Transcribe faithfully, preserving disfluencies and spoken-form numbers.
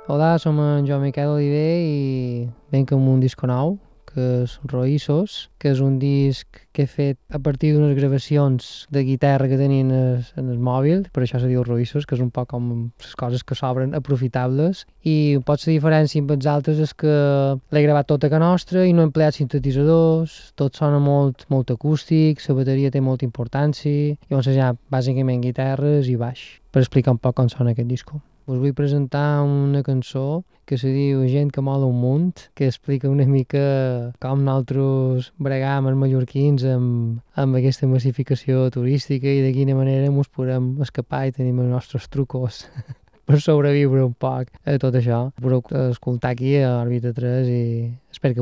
Hola, som en Joan Miquel Oliver i venc amb un disco nou, que és Roïssos, que és un disc que he fet a partir d'unes gravacions de guitarra que tenien en el, en el mòbil, per això se diu Roïssos, que és un poc com les coses que s'obren aprofitables, i potser la diferència amb els altres és que l'he gravat tot a casa nostra i no he empleat sintetitzadors, tot sona molt, molt acústic, la bateria té molta importància, i llavors ja bàsicament guitarres i baix, per explicar un poc com sona aquest disco. Us vull presentar una cançó que se diu Gent que mola un munt, que explica una mica com nosaltres bregam els mallorquins amb, amb aquesta massificació turística i de quina manera ens podem escapar i tenim els nostres trucos per sobreviure un poc a tot això. Podeu escoltar aquí a Òrbita tres i espero que